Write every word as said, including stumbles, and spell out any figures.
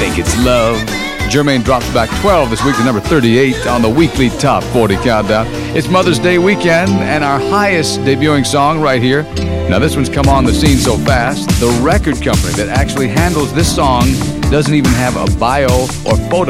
Think It's Love. Jermaine drops back twelve this week to number thirty-eight on the weekly Top forty Countdown. It's Mother's Day weekend, and our highest debuting song right here. Now, this one's come on the scene so fast, the record company that actually handles this song doesn't even have a bio or photo